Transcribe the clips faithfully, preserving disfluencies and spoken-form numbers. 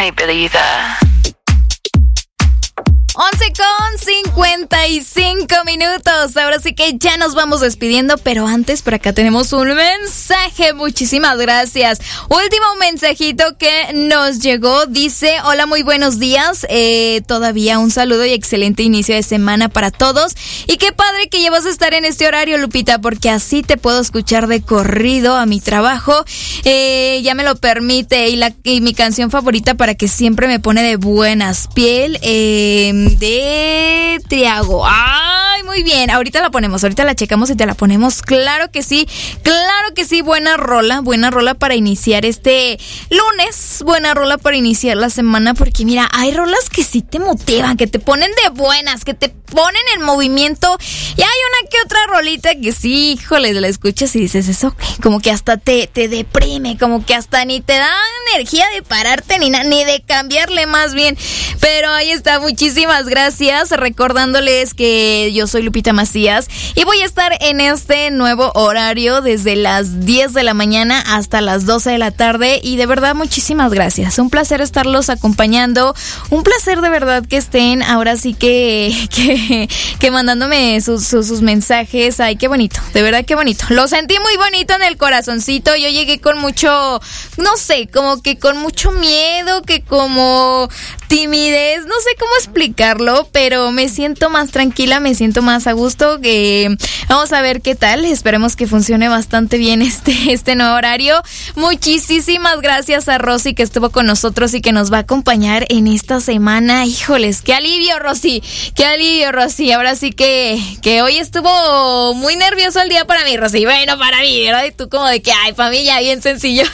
Hey, belleza. once con cincuenta y cinco minutos. Ahora sí que ya nos vamos despidiendo, pero antes por acá tenemos un mensaje. Muchísimas gracias. Último mensajito que nos llegó. Dice: hola, muy buenos días. Eh, todavía un saludo y excelente inicio de semana para todos. Y qué padre que ya vas a estar en este horario, Lupita, porque así te puedo escuchar de corrido a mi trabajo. Eh, ya me lo permite. Y, la, y mi canción favorita para que siempre me pone de buenas piel. Eh... de Triago. Ay, muy bien. Ahorita la ponemos, ahorita la checamos y te la ponemos. Claro que sí, claro que sí. Buena rola, buena rola para iniciar este lunes. Buena rola para iniciar la semana, porque mira, hay rolas que sí te motivan, que te ponen de buenas, que te ponen en movimiento. Y hay una que otra rolita que sí, híjole, la escuchas y dices, eso qué, como que hasta te, te deprime, como que hasta ni te da energía de pararte ni, na, ni de cambiarle, más bien. Pero ahí está, muchísimas gracias, recordándoles que yo soy Lupita Macías y voy a estar en este nuevo horario desde las diez de la mañana hasta las doce de la tarde, y de verdad muchísimas gracias, un placer estarlos acompañando, un placer de verdad que estén ahora sí que que, que mandándome sus, sus, sus mensajes. Ay, qué bonito, de verdad qué bonito, lo sentí muy bonito en el corazoncito. Yo llegué con mucho, no sé, como que con mucho miedo, que como timidez, no sé cómo explicarlo, pero me siento más tranquila, me siento más a gusto. Que vamos a ver qué tal, esperemos que funcione bastante bien este, este nuevo horario. Muchísimas gracias a Rosy, que estuvo con nosotros y que nos va a acompañar en esta semana. Híjoles, qué alivio, Rosy, qué alivio, Rosy. Ahora sí que, que hoy estuvo muy nervioso el día para mí, Rosy. Bueno, para mí, ¿verdad? Y tú como de que, ay, para mí ya bien sencillo.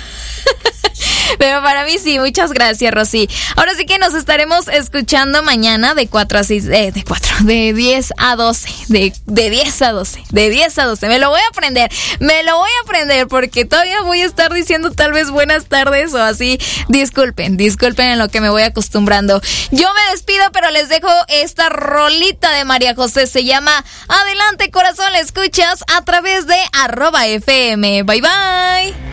Pero para mí sí, muchas gracias, Rosy. Ahora sí que nos estaremos escuchando mañana de cuatro a seis, eh, de cuatro, de diez a doce, de, de diez a doce, de diez a doce. Me lo voy a aprender, me lo voy a aprender, porque todavía voy a estar diciendo tal vez buenas tardes o así. Disculpen, disculpen en lo que me voy acostumbrando. Yo me despido, pero les dejo esta rolita de María José. Se llama Adelante Corazón, la escuchas a través de arroba F M. Bye, bye.